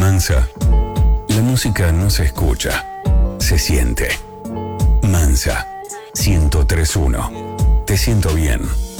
Mansa. La música no se escucha, se siente. Mansa, 103.1. Te siento bien.